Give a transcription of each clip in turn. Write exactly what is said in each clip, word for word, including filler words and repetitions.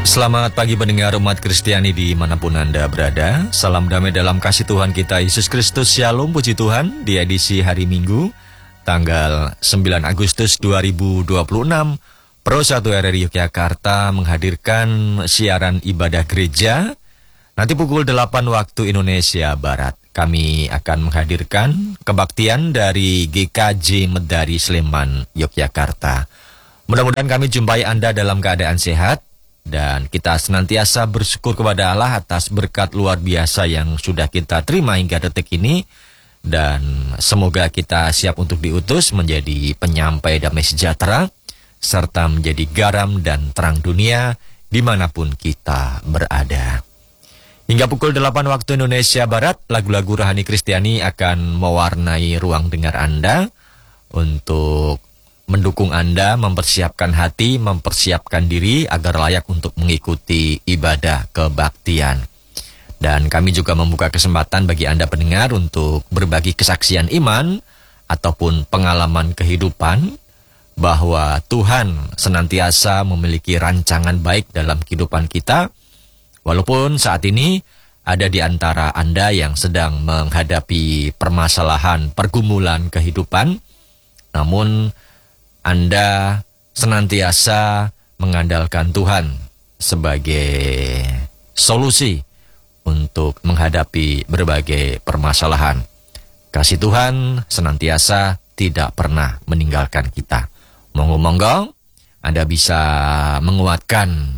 Selamat pagi pendengar umat Kristiani dimanapun Anda berada. Salam damai dalam kasih Tuhan kita Yesus Kristus. Shalom, puji Tuhan. Di edisi hari Minggu, tanggal sembilan Agustus dua ribu dua puluh enam, Pro satu R R I Yogyakarta menghadirkan siaran ibadah gereja. Nanti pukul delapan waktu Indonesia Barat, kami akan menghadirkan kebaktian dari G K J Medari Sleman, Yogyakarta. Mudah-mudahan kami jumpai Anda dalam keadaan sehat. Dan kita senantiasa bersyukur kepada Allah atas berkat luar biasa yang sudah kita terima hingga detik ini. Dan semoga kita siap untuk diutus menjadi penyampai damai sejahtera, serta menjadi garam dan terang dunia dimanapun kita berada. Hingga pukul delapan waktu Indonesia Barat, lagu-lagu rohani Kristiani akan mewarnai ruang dengar Anda untuk mendukung Anda, mempersiapkan hati, mempersiapkan diri agar layak untuk mengikuti ibadah kebaktian. Dan kami juga membuka kesempatan bagi Anda pendengar untuk berbagi kesaksian iman ataupun pengalaman kehidupan bahwa Tuhan senantiasa memiliki rancangan baik dalam kehidupan kita. Walaupun saat ini ada di antara Anda yang sedang menghadapi permasalahan, pergumulan kehidupan, namun Anda senantiasa mengandalkan Tuhan sebagai solusi untuk menghadapi berbagai permasalahan. Kasih Tuhan senantiasa tidak pernah meninggalkan kita. Monggo-monggo, Anda bisa menguatkan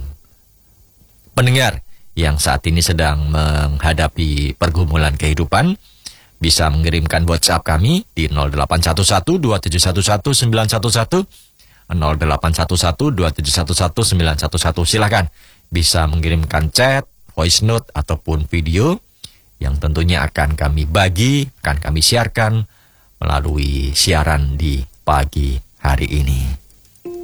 pendengar yang saat ini sedang menghadapi pergumulan kehidupan. Bisa mengirimkan WhatsApp kami di nol delapan satu satu dua tujuh satu satu sembilan satu satu, nol delapan satu satu dua tujuh satu satu sembilan satu satu. Silakan bisa mengirimkan chat, voice note ataupun video yang tentunya akan kami bagi, akan kami siarkan melalui siaran di pagi hari ini.